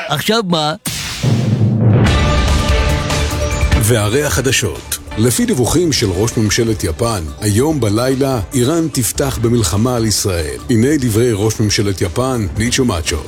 עכשיו מה? והרי החדשות. לפי דיווחים של ראש ממשלת יפן, היום בלילה איראן תפתח במלחמה על ישראל. הנה דברי ראש ממשלת יפן, ניצ'ו מאצ'ו.